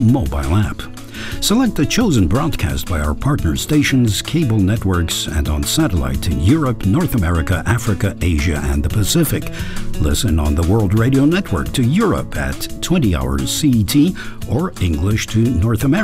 mobile app. Select the chosen broadcast by our partner stations, cable networks, and on satellite in Europe, North America, Africa, Asia, and the Pacific. Listen on the World Radio Network to Europe at 20 hours CET or English to North America